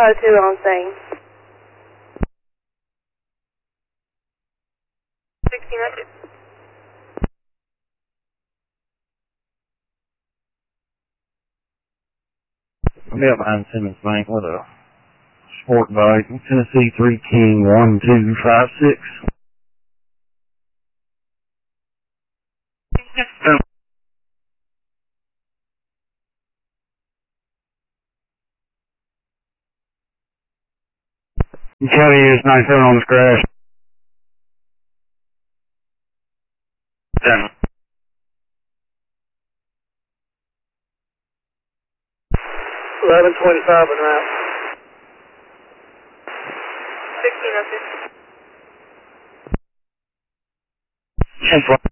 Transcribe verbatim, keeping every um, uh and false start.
oh two on scene. sixteen oh two. I'll be up behind Simmons Bank with a sport bike. Tennessee three King one two five six. County is ninety-seven on this crash. ten. eleven twenty-five en route. sixteen oh two. ten.